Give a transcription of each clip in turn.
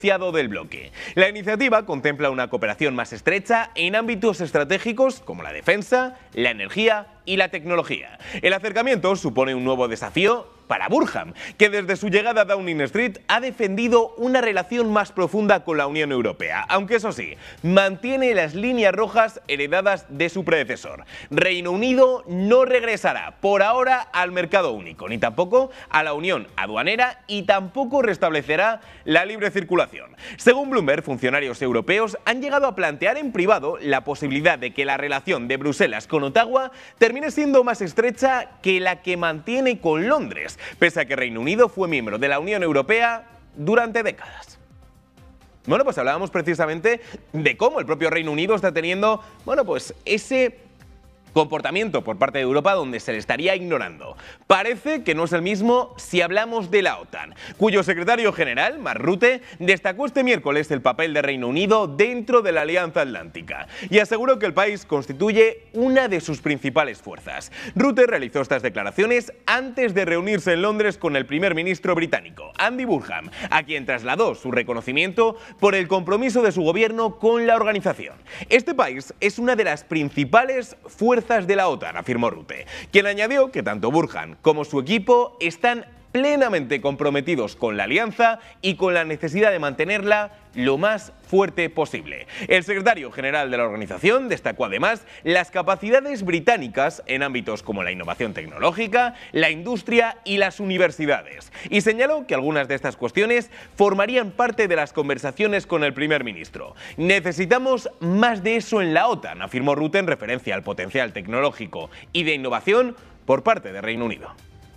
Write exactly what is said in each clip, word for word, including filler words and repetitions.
del bloque. La iniciativa contempla una cooperación más estrecha en ámbitos estratégicos como la defensa, la energía y la tecnología. El acercamiento supone un nuevo desafío para Burham, que desde su llegada a Downing Street ha defendido una relación más profunda con la Unión Europea, aunque eso sí, mantiene las líneas rojas heredadas de su predecesor. Reino Unido no regresará por ahora al mercado único, ni tampoco a la unión aduanera y tampoco restablecerá la libre circulación. Según Bloomberg, funcionarios europeos han llegado a plantear en privado la posibilidad de que la relación de Bruselas con Ottawa termine siendo más estrecha que la que mantiene con Londres, pese a que Reino Unido fue miembro de la Unión Europea durante décadas. Bueno, pues hablábamos precisamente de cómo el propio Reino Unido está teniendo, bueno, pues ese comportamiento por parte de Europa donde se le estaría ignorando. Parece que no es el mismo si hablamos de la OTAN, cuyo secretario general, Mark Rutte, destacó este miércoles el papel de Reino Unido dentro de la Alianza Atlántica y aseguró que el país constituye una de sus principales fuerzas. Rutte realizó estas declaraciones antes de reunirse en Londres con el primer ministro británico, Andy Burnham, a quien trasladó su reconocimiento por el compromiso de su gobierno con la organización. Este país es una de las principales fuerzas de la OTAN, afirmó Rutte, quien añadió que tanto Burnham como su equipo están plenamente comprometidos con la alianza y con la necesidad de mantenerla lo más fuerte posible. El secretario general de la organización destacó además las capacidades británicas en ámbitos como la innovación tecnológica, la industria y las universidades, y señaló que algunas de estas cuestiones formarían parte de las conversaciones con el primer ministro. Necesitamos más de eso en la OTAN, afirmó Rutte en referencia al potencial tecnológico y de innovación por parte de Reino Unido.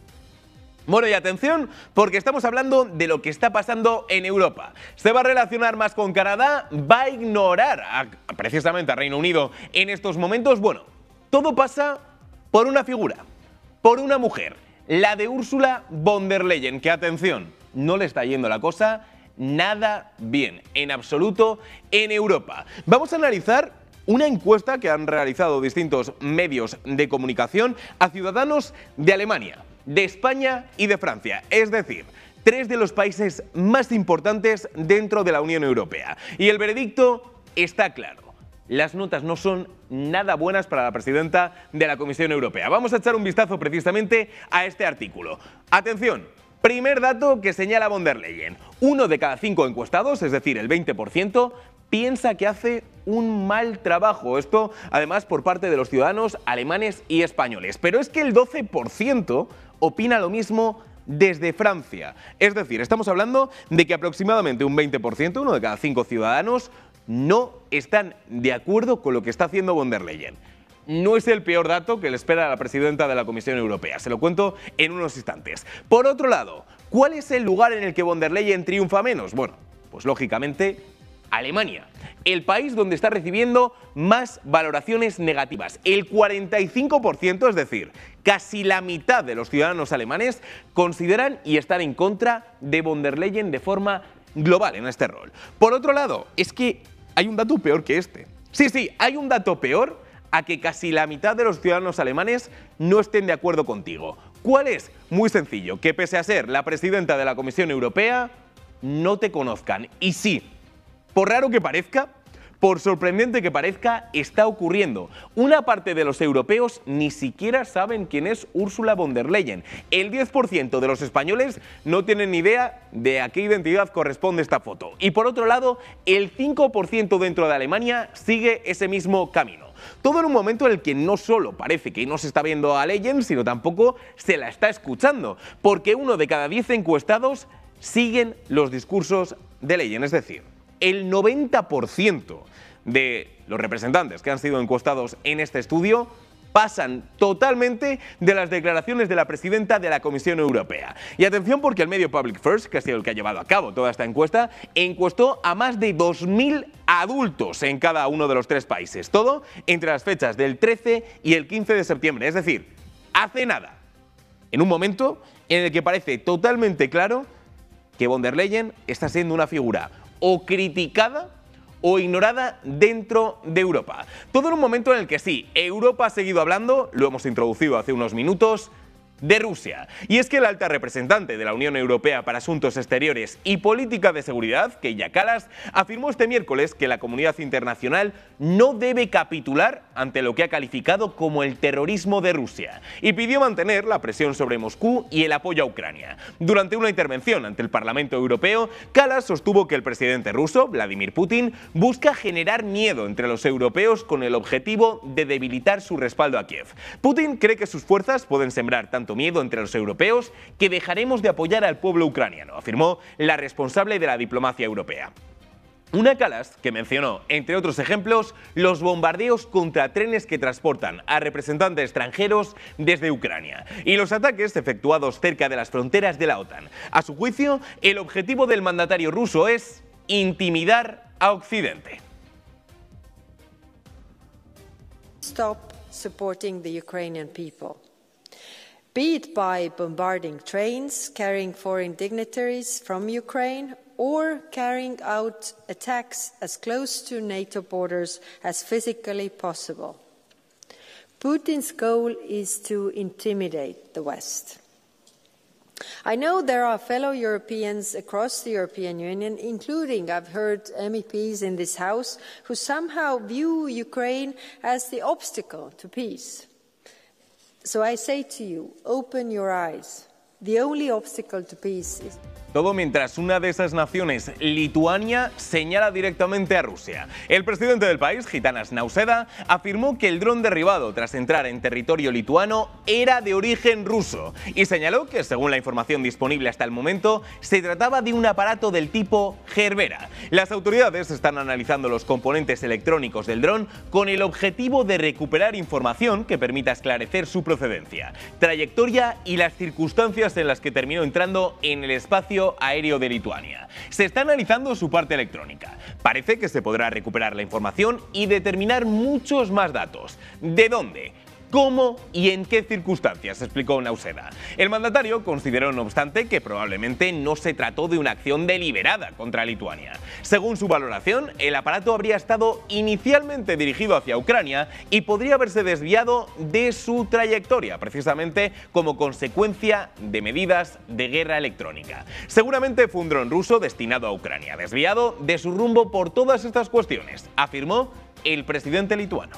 Bueno, y atención, porque estamos hablando de lo que está pasando en Europa. ¿Se va a relacionar más con Canadá? ¿Va a ignorar a, precisamente a Reino Unido en estos momentos? Bueno, todo pasa por una figura, por una mujer, la de Ursula von der Leyen, que, atención, no le está yendo la cosa nada bien, en absoluto, en Europa. Vamos a analizar una encuesta que han realizado distintos medios de comunicación a ciudadanos de Alemania, de España y de Francia, es decir, tres de los países más importantes dentro de la Unión Europea. Y el veredicto está claro. Las notas no son nada buenas para la presidenta de la Comisión Europea. Vamos a echar un vistazo precisamente a este artículo. Atención, primer dato que señala von der Leyen. Uno de cada cinco encuestados, es decir, el veinte por ciento, piensa que hace un mal trabajo. Esto, además, por parte de los ciudadanos alemanes y españoles. Pero es que el doce por ciento opina lo mismo desde Francia. Es decir, estamos hablando de que aproximadamente un veinte por ciento, uno de cada cinco ciudadanos, no están de acuerdo con lo que está haciendo von der Leyen. No es el peor dato que le espera a la presidenta de la Comisión Europea. Se lo cuento en unos instantes. Por otro lado, ¿cuál es el lugar en el que von der Leyen triunfa menos? Bueno, pues lógicamente Alemania, el país donde está recibiendo más valoraciones negativas. El cuarenta y cinco por ciento, es decir, casi la mitad de los ciudadanos alemanes, consideran y están en contra de von der Leyen de forma global en este rol. Por otro lado, es que hay un dato peor que este. Sí, sí, hay un dato peor a que casi la mitad de los ciudadanos alemanes no estén de acuerdo contigo. ¿Cuál es? Muy sencillo, que pese a ser la presidenta de la Comisión Europea, no te conozcan. Y sí, por raro que parezca, por sorprendente que parezca, está ocurriendo. Una parte de los europeos ni siquiera saben quién es Ursula von der Leyen. El diez por ciento de los españoles no tienen ni idea de a qué identidad corresponde esta foto. Y por otro lado, el cinco por ciento dentro de Alemania sigue ese mismo camino. Todo en un momento en el que no solo parece que no se está viendo a Leyen, sino tampoco se la está escuchando, porque uno de cada diez encuestados siguen los discursos de Leyen, es decir, el noventa por ciento de los representantes que han sido encuestados en este estudio pasan totalmente de las declaraciones de la presidenta de la Comisión Europea. Y atención, porque el medio Public First, que ha sido el que ha llevado a cabo toda esta encuesta, encuestó a más de dos mil adultos en cada uno de los tres países. Todo entre las fechas del trece y el quince de septiembre, es decir, hace nada. En un momento en el que parece totalmente claro que von der Leyen está siendo una figura o criticada o ignorada dentro de Europa. Todo en un momento en el que sí, Europa ha seguido hablando, lo hemos introducido hace unos minutos, de Rusia. Y es que el alta representante de la Unión Europea para Asuntos Exteriores y Política de Seguridad, Kaja Kallas, afirmó este miércoles que la comunidad internacional no debe capitular ante lo que ha calificado como el terrorismo de Rusia y pidió mantener la presión sobre Moscú y el apoyo a Ucrania. Durante una intervención ante el Parlamento Europeo, Kallas sostuvo que el presidente ruso, Vladimir Putin, busca generar miedo entre los europeos con el objetivo de debilitar su respaldo a Kiev. Putin cree que sus fuerzas pueden sembrar tanto miedo entre los europeos que dejaremos de apoyar al pueblo ucraniano, afirmó la responsable de la diplomacia europea. Una Kallas que mencionó, entre otros ejemplos, los bombardeos contra trenes que transportan a representantes extranjeros desde Ucrania y los ataques efectuados cerca de las fronteras de la OTAN. A su juicio, el objetivo del mandatario ruso es intimidar a Occidente. Stop supporting the Ukrainian people, be it by bombarding trains carrying foreign dignitaries from Ukraine or carrying out attacks as close to NATO borders as physically possible. Putin's goal is to intimidate the West. I know there are fellow Europeans across the European Union, including, I've heard, M E Ps in this House, who somehow view Ukraine as the obstacle to peace. So I say to you, open your eyes. The only obstacle to peace is... Todo mientras una de esas naciones, Lituania, señala directamente a Rusia. El presidente del país, Gitanas Nausėda, afirmó que el dron derribado tras entrar en territorio lituano era de origen ruso y señaló que, según la información disponible hasta el momento, se trataba de un aparato del tipo Gerbera. Las autoridades están analizando los componentes electrónicos del dron con el objetivo de recuperar información que permita esclarecer su procedencia, trayectoria y las circunstancias en las que terminó entrando en el espacio aéreo de Lituania. Se está analizando su parte electrónica. Parece que se podrá recuperar la información y determinar muchos más datos. ¿De dónde? ¿Cómo y en qué circunstancias?, explicó Nausėda. El mandatario consideró, no obstante, que probablemente no se trató de una acción deliberada contra Lituania. Según su valoración, el aparato habría estado inicialmente dirigido hacia Ucrania y podría haberse desviado de su trayectoria, precisamente como consecuencia de medidas de guerra electrónica. Seguramente fue un dron ruso destinado a Ucrania, desviado de su rumbo por todas estas cuestiones, afirmó el presidente lituano.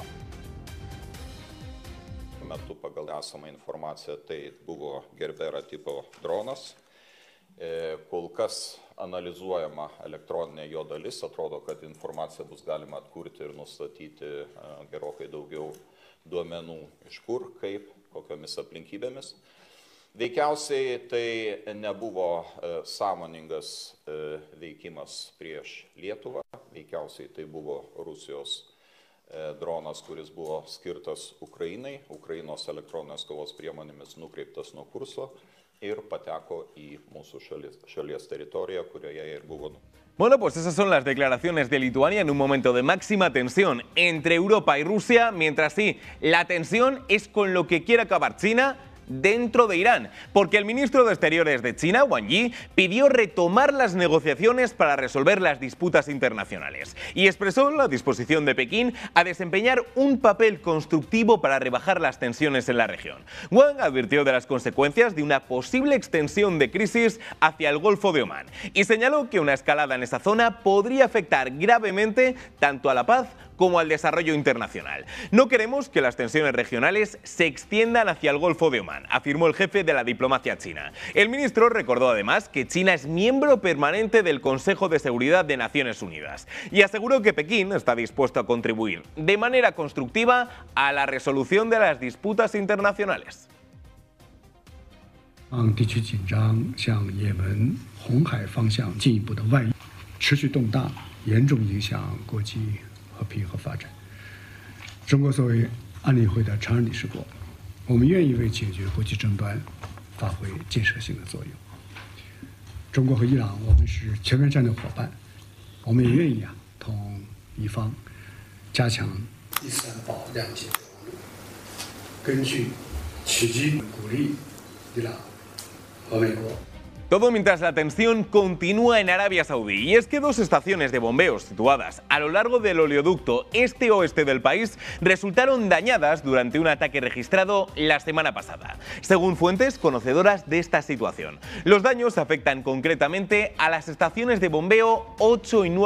Metu pagal esamą informaciją tai buvo Gerbera tipo dronas. E, kol kas analizuojama elektroninė jo dalis, atrodo, kad informaciją bus galima atkurti ir nustatyti e, gerokai daugiau duomenų, iš kur, kaip, kokiomis aplinkybėmis. Veikiausiai tai nebuvo e, sąmoningas e, veikimas prieš Lietuvą, veikiausiai tai buvo Rusijos dronas, kuris buvo skirtas Ukrainai, Ukrainos elektroninės kovos priemonėmis nukreiptas nuo kurso ir pateko į mūsų šalies, šalies teritoriją, kurioje ir buvo. Bueno, pues esas son las declaraciones de Lituania en un momento de máxima tensión entre Europa y Rusia, mientras sí, la tensión es con lo que quiere acabar China dentro de Irán, porque el ministro de Exteriores de China, Wang Yi, pidió retomar las negociaciones para resolver las disputas internacionales y expresó la disposición de Pekín a desempeñar un papel constructivo para rebajar las tensiones en la región. Wang advirtió de las consecuencias de una posible extensión de crisis hacia el Golfo de Omán y señaló que una escalada en esa zona podría afectar gravemente tanto a la paz como al desarrollo internacional. No queremos que las tensiones regionales se extiendan hacia el Golfo de Omán, afirmó el jefe de la diplomacia china. El ministro recordó además que China es miembro permanente del Consejo de Seguridad de Naciones Unidas y aseguró que Pekín está dispuesto a contribuir de manera constructiva a la resolución de las disputas internacionales. 让地区紧张向也门、红海方向进一步的外溢，持续动荡，严重影响国际和平和发展。中国作为安理会的常任理事国，我们愿意为解决国际争端发挥建设性的作用。中国和伊朗，我们是全面战略伙伴，我们也愿意啊同伊方加强第三保谅解的网络，根据契机鼓励伊朗和美国 Todo mientras la tensión continúa en Arabia Saudí. Y es que dos estaciones de bombeos situadas a lo largo del oleoducto este-oeste del país resultaron dañadas durante un ataque registrado la semana pasada, según fuentes conocedoras de esta situación. Los daños afectan concretamente a las estaciones de bombeo ocho y nueve